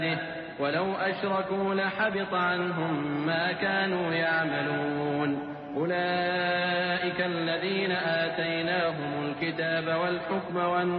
ولو أشركوا لحبط عنهم ما كانوا يعملون أولئك الذين آتيناهم الكتاب والحكم